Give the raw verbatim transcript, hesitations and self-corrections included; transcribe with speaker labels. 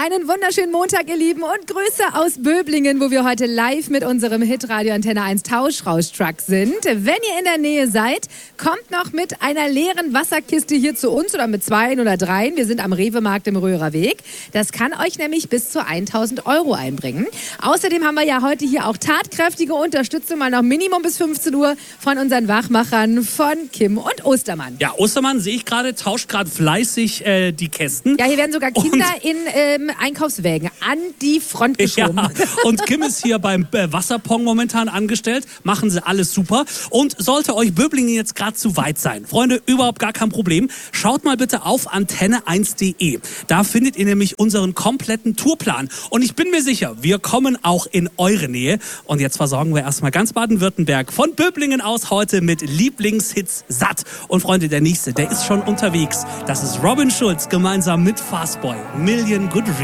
Speaker 1: Einen wunderschönen Montag, ihr Lieben, und Grüße aus Böblingen, wo wir heute live mit unserem Hitradio Antenne eins Tauschrausch-Truck sind. Wenn ihr in der Nähe seid, kommt noch mit einer leeren Wasserkiste hier zu uns oder mit zweien oder dreien. Wir sind am Rewe-Markt im Röhrer Weg. Das kann euch nämlich bis zu tausend Euro einbringen. Außerdem haben wir ja heute hier auch tatkräftige Unterstützung, mal noch Minimum bis fünfzehn Uhr von unseren Wachmachern von Kim und Ostermann.
Speaker 2: Ja, Ostermann sehe ich gerade, tauscht gerade fleißig äh, die Kästen.
Speaker 1: Ja, hier werden sogar Kinder und in ähm, Einkaufswägen an die Front geschoben.
Speaker 2: Ja, und Kim ist hier beim äh, Wasserpong momentan angestellt. Machen sie alles super. Und sollte euch Böblingen jetzt gerade zu weit sein, Freunde, überhaupt gar kein Problem. Schaut mal bitte auf antenne eins punkt de. Da findet ihr nämlich unseren kompletten Tourplan. Und ich bin mir sicher, wir kommen auch in eure Nähe. Und jetzt versorgen wir erstmal ganz Baden-Württemberg von Böblingen aus heute mit Lieblingshits satt. Und Freunde, der nächste, der ist schon unterwegs. Das ist Robin Schulz gemeinsam mit Fastboy. Million Good Reasons.